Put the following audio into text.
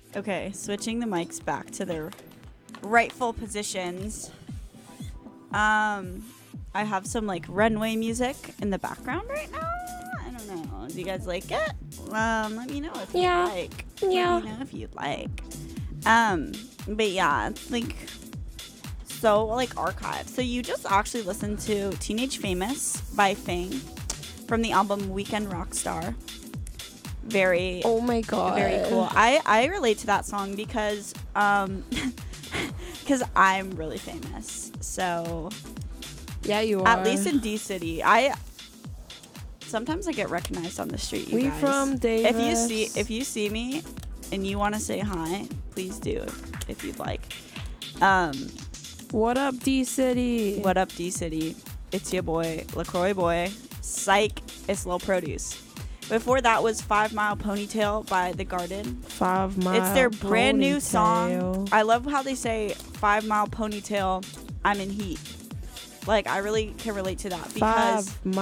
Okay, switching the mics back to their rightful positions. I have some like runway music in the background right now. I don't know. Do you guys like it? Let me know if you like. Yeah. Let me know if you'd like. But yeah, it's like so like archived. So you just actually listened to Teenage Famous by Fang from the album Weekend Rockstar. Very Oh my god. very cool. I relate to that song because because I'm really famous. So Yeah, you are. at least in D City, I sometimes I get recognized on the street. You We guys. from Davis. If you see me and you want to say hi, please do if you'd like. What up, D City? What up, D City? It's your boy LaCroix Boy. Psych. It's Lil Produce. Before that was 5 Mile Ponytail by The Garden. 5 Mile. It's their brand new song. Ponytail. I love how they say 5 Mile Ponytail, I'm in heat. Like, I really can relate to that because 5